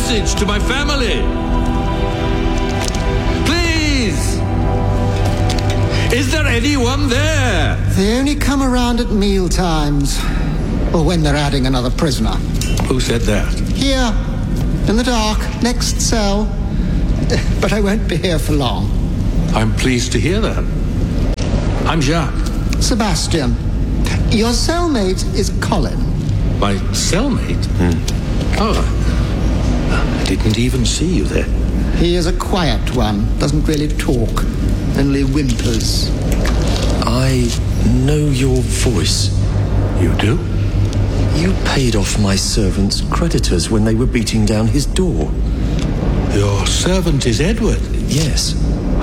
message to my family. Please! Is there anyone there? They only come around at meal times, or when they're adding another prisoner. Who said that? Here, in the dark, next cell. But I won't be here for long. I'm pleased to hear that. I'm Jacques. Sebastian. Your cellmate is Colin. My cellmate? Oh, I didn't even see you there. He is a quiet one, doesn't really talk, only whimpers. I know your voice. You do? You paid off my servant's creditors when they were beating down his door. Your servant is Edward? Yes.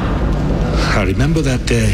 I remember that day.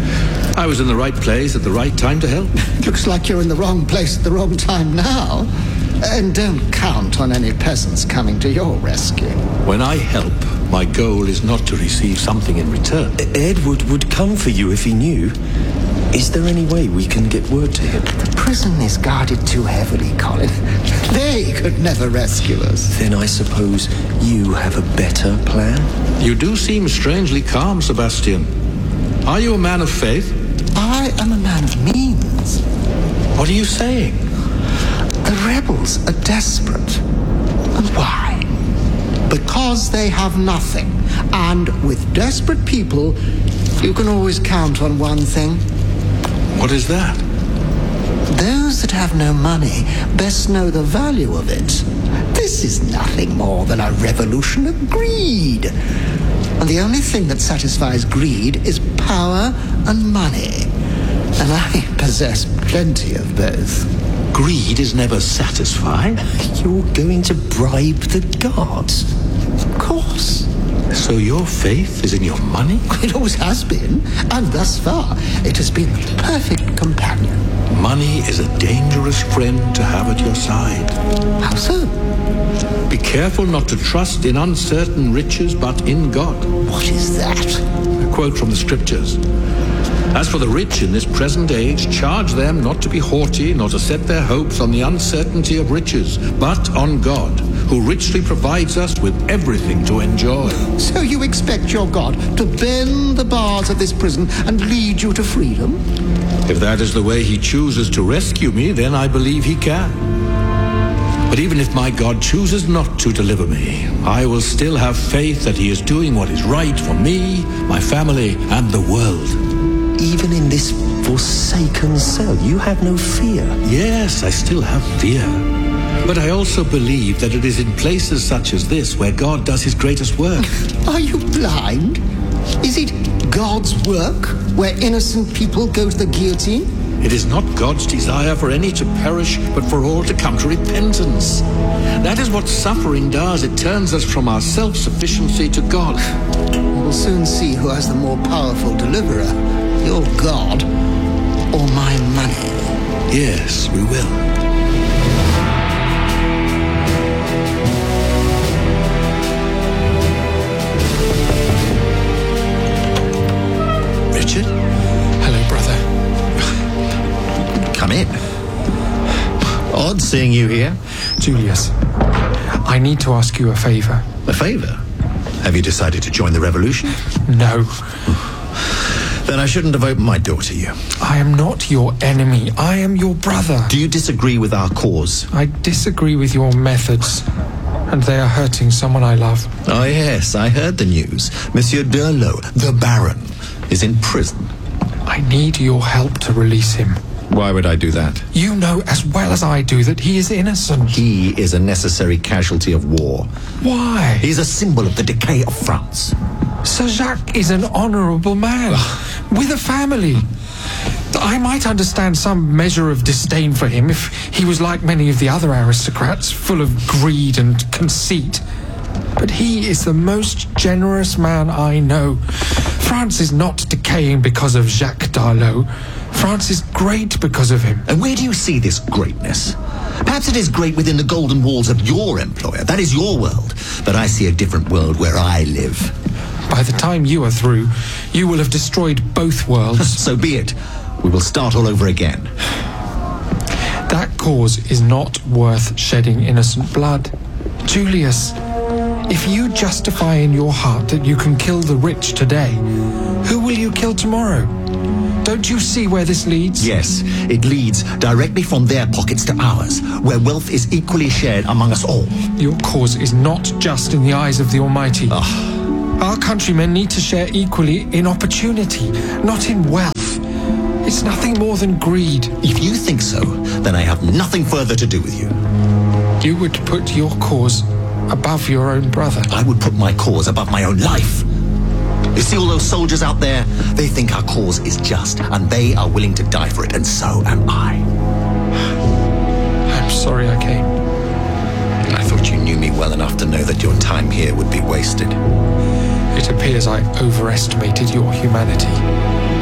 I was in the right place at the right time to help. Looks like you're in the wrong place at the wrong time now. And don't count on any peasants coming to your rescue. When I help, my goal is not to receive something in return. Edward would come for you if he knew. Is there any way we can get word to him? The prison is guarded too heavily, Colin. They could never rescue us. Then I suppose you have a better plan? You do seem strangely calm, Sebastian. Are you a man of faith? I am a man of means. What are you saying? The rebels are desperate. And why? Because they have nothing. And with desperate people, you can always count on one thing. What is that? Those that have no money best know the value of it. This is nothing more than a revolution of greed. And the only thing that satisfies greed is power and money. And I possess plenty of both. Greed is never satisfied. You're going to bribe the guards? Of course. So your faith is in your money? It always has been. And thus far, it has been a perfect companion. Money is a dangerous friend to have at your side. How so? Be careful not to trust in uncertain riches, but in God. What is that? A quote from the scriptures. As for the rich in this present age, charge them not to be haughty, nor to set their hopes on the uncertainty of riches, but on God, who richly provides us with everything to enjoy. So you expect your God to bend the bars of this prison and lead you to freedom? If that is the way he chooses to rescue me, then I believe he can. But even if my God chooses not to deliver me, I will still have faith that he is doing what is right for me, my family, and the world. Even in this forsaken cell, you have no fear. Yes, I still have fear. But I also believe that it is in places such as this where God does his greatest work. Are you blind? Is it God's work where innocent people go to the guillotine? It is not God's desire for any to perish, but for all to come to repentance. That is what suffering does. It turns us from our self-sufficiency to God. We'll soon see who has the more powerful deliverer, your God or my money. Yes, we will. Richard? Hello, brother. Come in. Odd seeing you here. Julius, I need to ask you a favor. A favor? Have you decided to join the revolution? No. Then I shouldn't have opened my door to you. I am not your enemy. I am your brother. Do you disagree with our cause? I disagree with your methods, and they are hurting someone I love. Oh, yes, I heard the news. Monsieur Durlot, the Baron, is in prison. I need your help to release him. Why would I do that? You know as well as I do that he is innocent. He is a necessary casualty of war. Why? He is a symbol of the decay of France. Sir Jacques is an honourable man, with a family. I might understand some measure of disdain for him if he was like many of the other aristocrats, full of greed and conceit. But he is the most generous man I know. France is not decaying because of Jacques Darlot. France is great because of him. And where do you see this greatness? Perhaps it is great within the golden walls of your employer. That is your world. But I see a different world where I live. By the time you are through, you will have destroyed both worlds. So be it. We will start all over again. That cause is not worth shedding innocent blood. Julius, If you justify in your heart that you can kill the rich today, who will you kill tomorrow? Don't you see where this leads? Yes, it leads directly from their pockets to ours, where wealth is equally shared among us all. Your cause is not just in the eyes of the Almighty. Our countrymen need to share equally in opportunity, not in wealth. It's nothing more than greed. If you think so, then I have nothing further to do with you. You would put your cause above your own brother. I would put my cause above my own life. You see all those soldiers out there? They think our cause is just, and they are willing to die for it, and so am I. I'm sorry I came. I thought you knew me well enough to know that your time here would be wasted. It appears I overestimated your humanity.